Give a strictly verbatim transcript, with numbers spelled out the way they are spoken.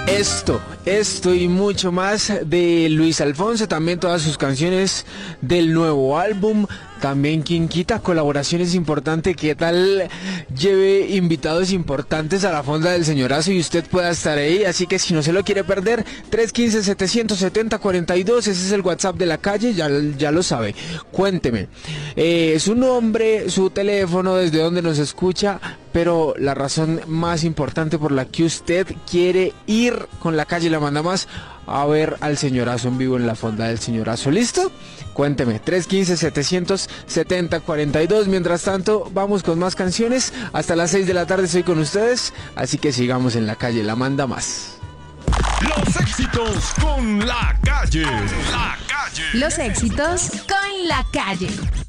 Esto, esto y mucho más de Luis Alfonso, también todas sus canciones del nuevo álbum, también Quinquita, colaboraciones importantes, ¿qué tal? Lleve invitados importantes a la fonda del señorazo y usted pueda estar ahí, así que si no se lo quiere perder, tres uno cinco, siete siete cero, cuatro dos, ese es el WhatsApp de la calle, ya, ya lo sabe, cuénteme, eh, su nombre, su teléfono, desde donde nos escucha, pero la razón más importante por la que usted quiere ir con la calle La Manda Más a ver al señorazo en vivo en la fonda del señorazo. ¿Listo? Cuénteme, tres uno cinco, siete siete cero, cuatro dos. Mientras tanto, vamos con más canciones. Hasta las seis de la tarde estoy con ustedes, así que sigamos en la calle La Manda Más. Los éxitos con la calle. La calle. Los éxitos con la calle.